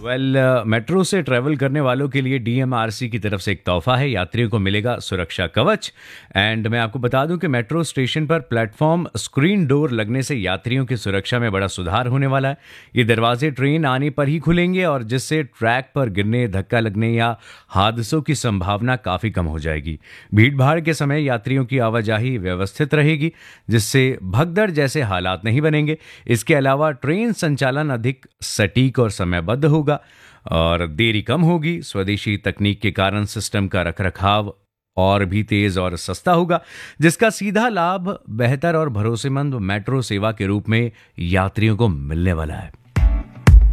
Metro से travel करने वालों के लिए डीएमआरसी की तरफ से एक तोहफा है। यात्रियों को मिलेगा सुरक्षा कवच। एंड मैं आपको बता दूं कि मेट्रो स्टेशन पर प्लेटफॉर्म स्क्रीन डोर लगने से यात्रियों की सुरक्षा में बड़ा सुधार होने वाला है। ये दरवाजे ट्रेन आने पर ही खुलेंगे और जिससे ट्रैक पर गिरने, धक्का लगने या हादसों की संभावना काफ़ी कम हो जाएगी। भीड़ भाड़ के समय यात्रियों की आवाजाही व्यवस्थित रहेगी, जिससे भगदड़ जैसे हालात नहीं बनेंगे। इसके अलावा ट्रेन संचालन अधिक सटीक और समयबद्ध होगा और देरी कम होगी। स्वदेशी तकनीक के कारण सिस्टम का रखरखाव और भी तेज और सस्ता होगा, जिसका सीधा लाभ बेहतर और भरोसेमंद मेट्रो सेवा के रूप में यात्रियों को मिलने वाला है।